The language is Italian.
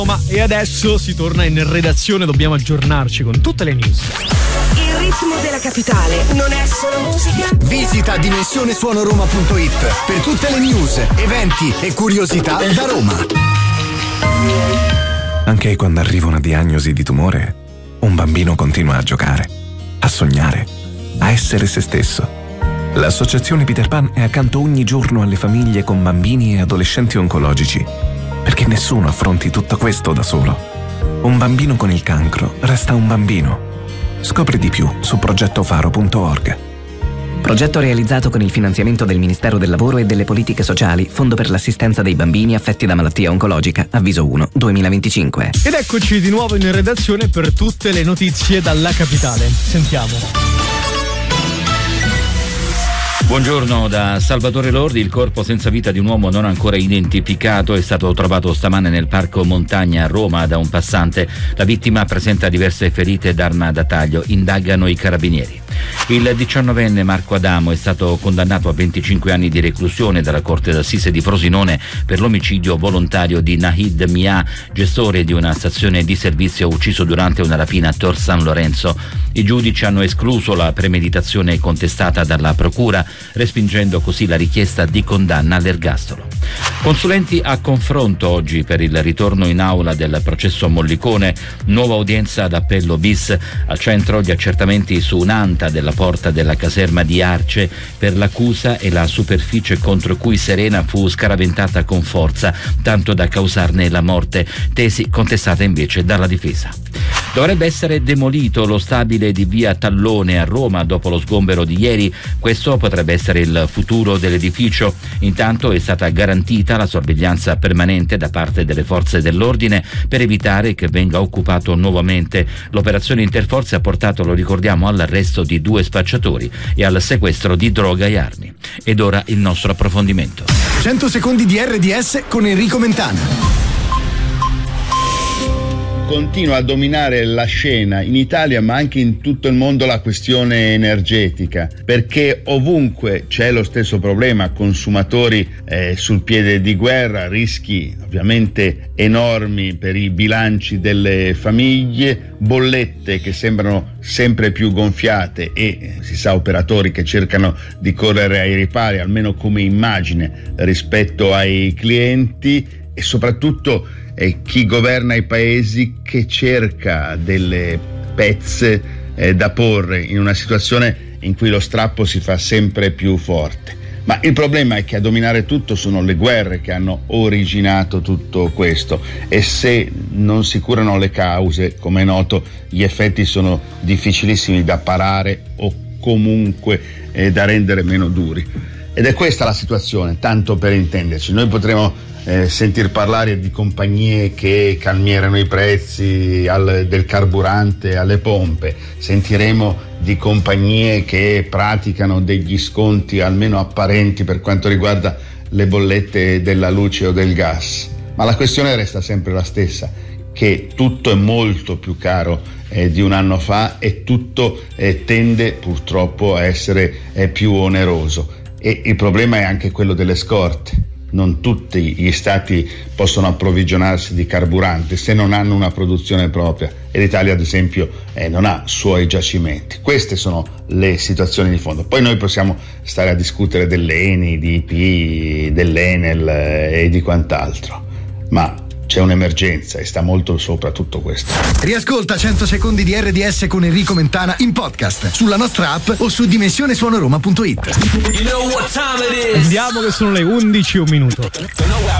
E adesso si torna in redazione, dobbiamo aggiornarci con tutte le news. Il ritmo della capitale non è solo musica. Visita dimensionesuonoroma.it per tutte le news, eventi e curiosità da Roma. Anche quando arriva una diagnosi di tumore, un bambino continua a giocare, a sognare, a essere se stesso. L'Associazione Peter Pan è accanto ogni giorno alle famiglie con bambini e adolescenti oncologici, perché nessuno affronti tutto questo da solo. Un bambino con il cancro resta un bambino. Scopri di più su progettofaro.org. Progetto realizzato con il finanziamento del Ministero del Lavoro e delle Politiche Sociali, Fondo per l'assistenza dei bambini affetti da malattia oncologica, Avviso 1, 2025. Ed eccoci di nuovo in redazione per tutte le notizie dalla capitale. Sentiamo. Buongiorno da Salvatore Lordi. Il corpo senza vita di un uomo non ancora identificato è stato trovato stamane nel parco Montagna a Roma da un passante. La vittima presenta diverse ferite d'arma da taglio. Indagano i carabinieri. Il 19enne Marco Adamo è stato condannato a 25 anni di reclusione dalla Corte d'Assise di Frosinone per l'omicidio volontario di Nahid Mia, gestore di una stazione di servizio ucciso durante una rapina a Tor San Lorenzo. I giudici hanno escluso la premeditazione contestata dalla procura, respingendo così la richiesta di condanna all'ergastolo. Consulenti a confronto oggi per il ritorno in aula del processo Mollicone, nuova udienza d'appello bis, al centro gli accertamenti su un'anta della porta della caserma di Arce per l'accusa e la superficie contro cui Serena fu scaraventata con forza, tanto da causarne la morte, tesi contestata invece dalla difesa. Dovrebbe essere demolito lo stabile di via Tallone a Roma dopo lo sgombero di ieri. Questo potrebbe essere il futuro dell'edificio. Intanto è stata garantita la sorveglianza permanente da parte delle forze dell'ordine per evitare che venga occupato nuovamente. L'operazione interforze ha portato, lo ricordiamo, all'arresto di 2 spacciatori e al sequestro di droga e armi. Ed ora il nostro approfondimento. 100 secondi di RDS con Enrico Mentana. Continua a dominare la scena in Italia ma anche in tutto il mondo la questione energetica, perché ovunque c'è lo stesso problema, consumatori sul piede di guerra, rischi ovviamente enormi per i bilanci delle famiglie, bollette che sembrano sempre più gonfiate e si sa operatori che cercano di correre ai ripari, almeno come immagine, rispetto ai clienti e soprattutto chi governa i paesi che cerca delle pezze da porre in una situazione in cui lo strappo si fa sempre più forte. Ma il problema è che a dominare tutto sono le guerre che hanno originato tutto questo e se non si curano le cause, come è noto, gli effetti sono difficilissimi da parare o comunque da rendere meno duri. Ed è questa la situazione, tanto per intenderci. Noi potremo sentir parlare di compagnie che calmierano i prezzi del carburante alle pompe, sentiremo di compagnie che praticano degli sconti almeno apparenti per quanto riguarda le bollette della luce o del gas, ma la questione resta sempre la stessa, che tutto è molto più caro di un anno fa e tutto tende purtroppo a essere più oneroso e il problema è anche quello delle scorte. Non tutti gli stati possono approvvigionarsi di carburante se non hanno una produzione propria e l'Italia ad esempio non ha suoi giacimenti. Queste sono le situazioni di fondo. Poi noi possiamo stare a discutere dell'ENI, di IP, dell'Enel e di quant'altro, ma c'è un'emergenza e sta molto sopra tutto questo. Riascolta 100 secondi di RDS con Enrico Mentana in podcast sulla nostra app o su dimensionesuonoroma.it. Andiamo che sono le 11:01.